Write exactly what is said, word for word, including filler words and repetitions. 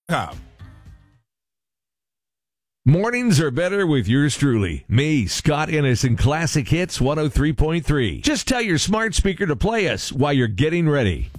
Com. Mornings are better with yours truly. Me, Scott Innes, and Classic Hits one oh three point three. Just tell your smart speaker to play us while you're getting ready.